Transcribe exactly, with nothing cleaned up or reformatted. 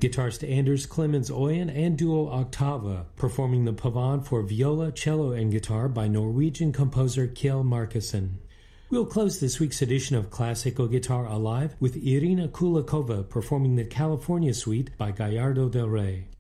Guitarist Anders Clemens Øyen and duo Octava, performing the Pavane for viola, cello, and guitar by Norwegian composer Kjell Markussen. We'll close this week's edition of Classical Guitar Alive with Irina Kulikova performing the California Suite by Gallardo del Rey.